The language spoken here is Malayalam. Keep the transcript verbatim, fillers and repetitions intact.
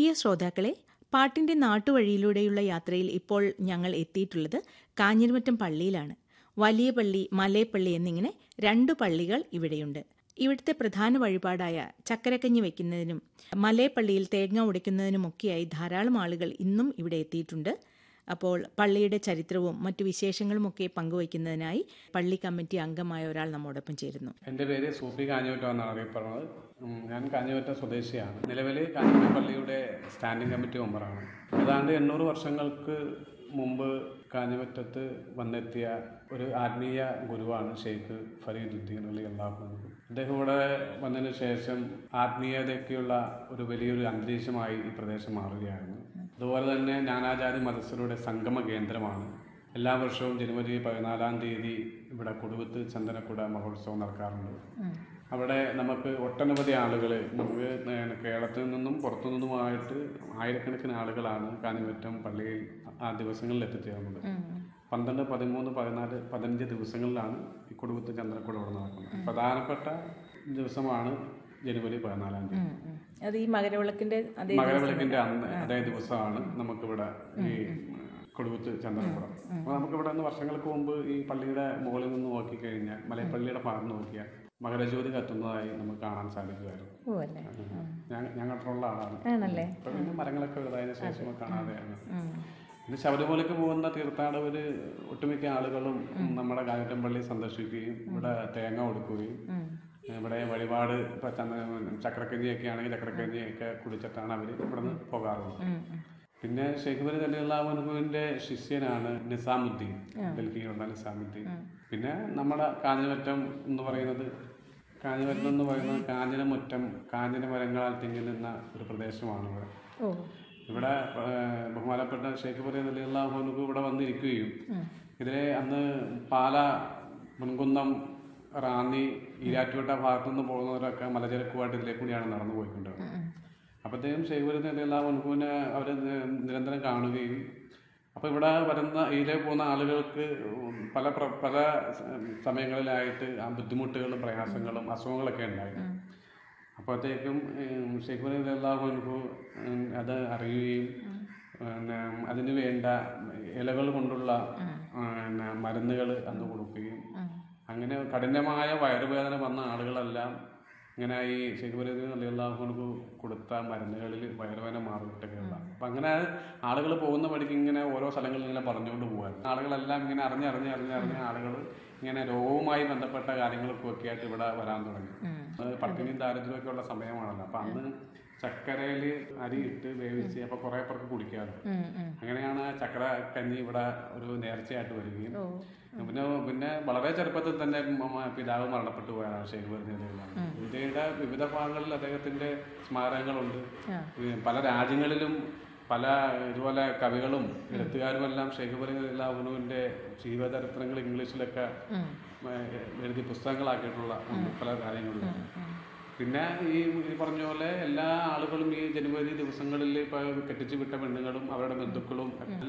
പ്രിയ ശ്രോതാക്കളെ, പാട്ടിന്റെ നാട്ടുവഴിയിലൂടെയുള്ള യാത്രയിൽ ഇപ്പോൾ ഞങ്ങൾ എത്തിയിട്ടുള്ളത് കാഞ്ഞിരമറ്റം പള്ളിയിലാണ്. വലിയ പള്ളി, മലയപ്പള്ളി എന്നിങ്ങനെ രണ്ടു പള്ളികൾ ഇവിടെയുണ്ട്. ഇവിടുത്തെ പ്രധാന വഴിപാടായ ചക്കരക്കഞ്ഞി വയ്ക്കുന്നതിനും മലയപ്പള്ളിയിൽ തേങ്ങ ഉടയ്ക്കുന്നതിനുമൊക്കെയായി ധാരാളം ആളുകൾ ഇന്നും ഇവിടെ എത്തിയിട്ടുണ്ട്. അപ്പോൾ പള്ളിയുടെ ചരിത്രവും മറ്റു വിശേഷങ്ങളുമൊക്കെ പങ്കുവയ്ക്കുന്നതിനായി പള്ളി കമ്മിറ്റി അംഗമായ ഒരാൾ നമ്മോടൊപ്പം ചേരുന്നു. എൻ്റെ പേര് സൂഫി കാഞ്ഞിമറ്റം എന്നാണ് അറിയപ്പെടുന്നത്. ഞാൻ കാഞ്ഞിമറ്റം സ്വദേശിയാണ്. നിലവിൽ കാഞ്ഞിമറ്റം പള്ളിയുടെ സ്റ്റാൻഡിംഗ് കമ്മിറ്റി മെമ്പറാണ്. ഏതാണ്ട് എണ്ണൂറ് വർഷങ്ങൾക്ക് മുമ്പ് കാഞ്ഞിമറ്റത്ത് വന്നെത്തിയ ഒരു ആത്മീയ ഗുരുവാണ് ഷെയ്ഖ് ഫരീദുദ്ദീൻ അലി അള്ളാഹു. അദ്ദേഹം ഇവിടെ വന്നതിന് ശേഷം ആത്മീയതയ്ക്കുള്ള ഒരു വലിയൊരു അന്തരീക്ഷമായി ഈ പ്രദേശം മാറുകയായിരുന്നു. അതുപോലെ തന്നെ നാനാജാതി മതസ്ഥരുടെ സംഗമ കേന്ദ്രമാണ്. എല്ലാ വർഷവും ജനുവരി പതിനാലാം തീയതി ഇവിടെ കൊടുവത്ത് ചന്ദനക്കുട മഹോത്സവം നടക്കാറുണ്ട്. അവിടെ നമുക്ക് ഒട്ടനവധി ആളുകൾ, നമുക്ക് കേരളത്തിൽ നിന്നും പുറത്തു നിന്നുമായിട്ട് ആയിരക്കണക്കിന് ആളുകളാണ് കാഞ്ഞിമറ്റം പള്ളിയിൽ ആ ദിവസങ്ങളിൽ എത്തിച്ചേർന്നത്. പന്ത്രണ്ട് പതിമൂന്ന് പതിനാല് പതിനഞ്ച് ദിവസങ്ങളിലാണ് ഈ കൊടുവത്ത് ചന്ദനക്കുട ഇവിടെ നടക്കുന്നത്. പ്രധാനപ്പെട്ട ദിവസമാണ് ജനുവരി പതിനാലാം തീയതി. അത് ഈ മകരവിളക്കിന്റെ മകരവിളക്കിന്റെ അന്ന് അതേ ദിവസമാണ് നമുക്കിവിടെ ഈ കൊടുവത്ത് ചന്ദനക്കുടം. അപ്പോൾ നമുക്കിവിടെ നിന്ന് വർഷങ്ങൾക്ക് മുമ്പ് ഈ പള്ളിയുടെ മുകളിൽ നിന്ന് നോക്കിക്കഴിഞ്ഞാൽ, മലയപ്പള്ളിയുടെ ഭാഗം നോക്കിയാൽ മകരജ്യോതി കത്തുന്നതായി നമുക്ക് കാണാൻ സാധിക്കുമായിരുന്നു. ഞങ്ങൾക്കുള്ള ആളാണ്. ഇപ്പൊ പിന്നെ മരങ്ങളൊക്കെ വലുതായതിനു ശേഷം കാണാതെയാണ്. പിന്നെ ശബരിമലയ്ക്ക് പോകുന്ന തീർത്ഥാടകര് ഒട്ടുമിക്ക ആളുകളും നമ്മുടെ കാഞ്ഞിരമറ്റം പള്ളി സന്ദർശിക്കുകയും ഇവിടെ തേങ്ങ കൊടുക്കുകയും ഇവിടെ വഴിപാട് ഇപ്പം ചക്രക്കഞ്ഞിയൊക്കെ ആണെങ്കിൽ ചക്രക്കഞ്ഞിയൊക്കെ കുടിച്ചിട്ടാണ് അവർ ഇവിടെ നിന്ന് പോകാറുള്ളത്. പിന്നെ ഷെയ്ഖ് ഫരീദ് അലി അള്ളാഹുവിന്റെ ശിഷ്യനാണ് നിസാമുദ്ദീൻ, ഡൽഹിയിലുള്ള നിസാമുദ്ദീൻ. പിന്നെ നമ്മുടെ കാഞ്ഞിരമറ്റം എന്ന് പറയുന്നത് കാഞ്ഞിരമറ്റം എന്ന് പറയുന്നത് കാഞ്ഞിരമുറ്റം, കാഞ്ഞിര മരങ്ങളാൽ തിങ്ങി നിന്ന ഒരു പ്രദേശമാണ് ഇവിടെ. ഇവിടെ ബഹുമാനപ്പെട്ട ഷെയ്ഖ് ഫരീദ് അലി അള്ളാഹു ഇവിടെ വന്നിരിക്കുകയും ഇതിലെ അന്ന് പാല, മുൻകുന്നം, റാന്നി, ഈരാറ്റുപേട്ട ഭാഗത്തുനിന്ന് പോകുന്നവരൊക്കെ മലചരക്കുമായിട്ട് ഇതിലേ കൂടിയാണ് നടന്നു പോയിക്കൊണ്ടിരുന്നത്. അപ്പോഴത്തേക്കും ഷെയ്ഖ് ഫരീദ് അലി അള്ളാഹുവിനെ അവർ നിരന്തരം കാണുകയും അപ്പോൾ ഇവിടെ വരുന്ന ഇതിലേ പോകുന്ന ആളുകൾക്ക് പല പല സമയങ്ങളിലായിട്ട് ആ ബുദ്ധിമുട്ടുകളും പ്രയാസങ്ങളും അസുഖങ്ങളൊക്കെ ഉണ്ടായി. അപ്പോഴത്തേക്കും ഷെയ്ഖ് ഫരീദ് അലി അള്ളാഹു അത് അറിയുകയും പിന്നെ അതിന് വേണ്ട ഇലകൾ കൊണ്ടുള്ള പിന്നെ മരുന്നുകൾ അന്ന് കൊടുക്കുകയും അങ്ങനെ കഠിനമായ വയറുവേദന വന്ന ആളുകളെല്ലാം ഇങ്ങനെ ഈ ഷെയ്ഖ് ഫരീദ് അലി അള്ളാഹുവിന് കൊടുത്ത മരുന്നുകളിൽ വയറുവേദന മാറിയിട്ടൊക്കെയുള്ള. അപ്പം അങ്ങനെ ആളുകൾ പോകുന്ന വഴിക്ക് ഇങ്ങനെ ഓരോ സ്ഥലങ്ങളിൽ ഇങ്ങനെ പറഞ്ഞുകൊണ്ട് പോകുമായിരുന്നു. ആളുകളെല്ലാം ഇങ്ങനെ അറിഞ്ഞറിഞ്ഞ് അറിഞ്ഞറിഞ്ഞ ആളുകൾ ഇങ്ങനെ രോഗവുമായി ബന്ധപ്പെട്ട കാര്യങ്ങൾക്കൊക്കെ ആയിട്ട് ഇവിടെ വരാൻ തുടങ്ങി. പട്ടിണിയും ദാരിദ്ര്യമൊക്കെ ഉള്ള സമയമാണല്ലോ. അപ്പം അന്ന് ചക്കരയിൽ അരി ഇട്ട് വേവിച്ച് അപ്പോൾ കുറേ പേർക്ക് കുടിക്കാറ്. അങ്ങനെയാണ് ചക്കര കഞ്ഞി ഇവിടെ ഒരു നേർച്ചയായിട്ട് വരികയും പിന്നെ പിന്നെ വളരെ ചെറുപ്പത്തിൽ തന്നെ പിതാവ് മരണപ്പെട്ടു പോയാണ് ഷെയ്ഖ് ഫരീദ് അലി അള്ളാഹു. ഇന്ത്യയുടെ വിവിധ ഭാഗങ്ങളിൽ അദ്ദേഹത്തിന്റെ സ്മാരകങ്ങളുണ്ട്. പല രാജ്യങ്ങളിലും പല ഇതുപോലെ കവികളും എഴുത്തുകാരും എല്ലാം ഷെയ്ഖ് ഫരീദ് അലി അള്ളാഹുവിന്റെ ജീവചരിത്രങ്ങൾ ഇംഗ്ലീഷിലൊക്കെ എഴുതി പുസ്തകങ്ങളാക്കിയിട്ടുള്ള പല കാര്യങ്ങളിലും. പിന്നെ ഈ പറഞ്ഞ പോലെ എല്ലാ ആളുകളും ഈ ജനുവരി ദിവസങ്ങളിൽ ഇപ്പോൾ കെട്ടിച്ചു വിട്ട പെണ്ണുങ്ങളും അവരുടെ ബന്ധുക്കളും